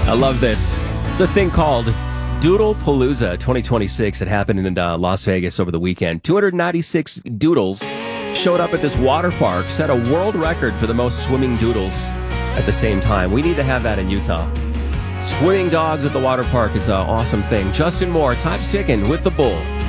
I love this. It's a thing called Doodle Palooza 2026. It happened in Las Vegas over the weekend. 296 doodles showed up at this water park, set a world record for the most swimming doodles at the same time. We need to have that in Utah. Swimming dogs at the water park is an awesome thing. Justin Moore, time's ticking with the Bull.